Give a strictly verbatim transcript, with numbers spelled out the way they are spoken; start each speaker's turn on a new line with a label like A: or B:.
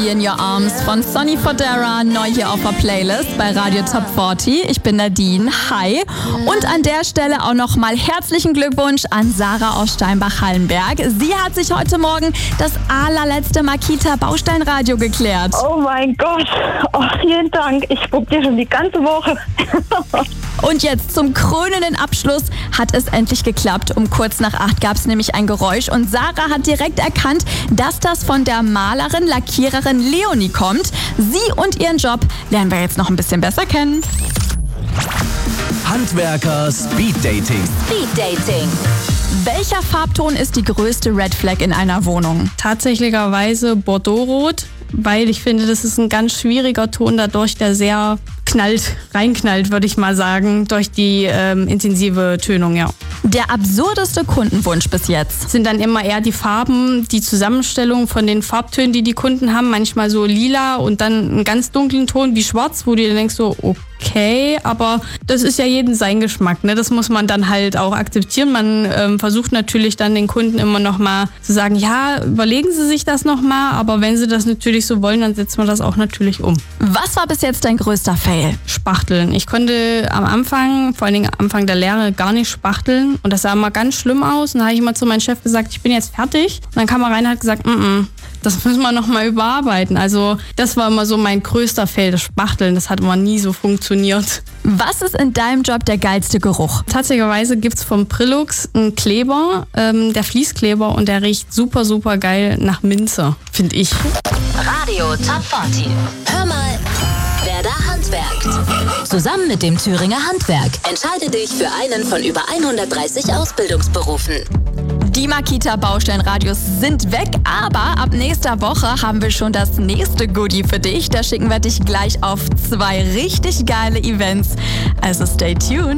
A: Me in Your Arms von Sonny Fodera, neu hier auf der Playlist bei Radio Top vierzig. Ich bin Nadine, hi. Und an der Stelle auch nochmal herzlichen Glückwunsch an Sarah aus Steinbach-Hallenberg. Sie hat sich heute Morgen das allerletzte Makita Bausteinradio geklärt.
B: Oh mein Gott, oh, vielen Dank. Ich gucke dir schon die ganze Woche.
A: Und jetzt zum krönenden Abschluss hat es endlich geklappt. Um kurz nach acht gab es nämlich ein Geräusch und Sarah hat direkt erkannt, dass das von der Malerin, Lackiererin Leonie kommt. Sie und ihren Job lernen wir jetzt noch ein bisschen besser kennen.
C: Handwerker Speed Dating.
A: Speed Dating. Welcher Farbton ist die größte Red Flag in einer Wohnung?
D: Tatsächlicherweise Bordeaux-Rot, weil ich finde, das ist ein ganz schwieriger Ton dadurch, der sehr knallt, reinknallt, würde ich mal sagen, durch die ähm, intensive Tönung, ja.
A: Der absurdeste Kundenwunsch bis jetzt?
D: Sind dann immer eher die Farben, die Zusammenstellung von den Farbtönen, die die Kunden haben, manchmal so lila und dann einen ganz dunklen Ton wie schwarz, wo du dir denkst so, okay, aber das ist ja jedem sein Geschmack, ne? Das muss man dann halt auch akzeptieren. Man ähm, versucht natürlich dann den Kunden immer noch mal zu sagen, ja, überlegen Sie sich das noch mal, aber wenn Sie das natürlich so wollen, dann setzt man das auch natürlich um.
A: Was war bis jetzt dein größter Fail?
D: Spachteln. Ich konnte am Anfang, vor allen Dingen am Anfang der Lehre, gar nicht spachteln und das sah immer ganz schlimm aus. Und dann habe ich immer zu meinem Chef gesagt, ich bin jetzt fertig. Und dann kam er rein und hat gesagt, mm -mm, das müssen wir noch mal überarbeiten. Also das war immer so mein größter Fail, das Spachteln. Das hat immer nie so funktioniert.
A: Was ist in deinem Job der geilste Geruch?
D: Tatsächlicherweise gibt es vom Prillux einen Kleber, ähm, der Fließkleber, und der riecht super, super geil nach Minze, finde ich.
E: Radio Top vierzig. Hör mal, wer da handwerkt. Zusammen mit dem Thüringer Handwerk. Entscheide dich für einen von über hundertdreißig Ausbildungsberufen.
A: Die Makita Bausteinradios sind weg, aber ab nächster Woche haben wir schon das nächste Goodie für dich. Da schicken wir dich gleich auf zwei richtig geile Events. Also stay tuned.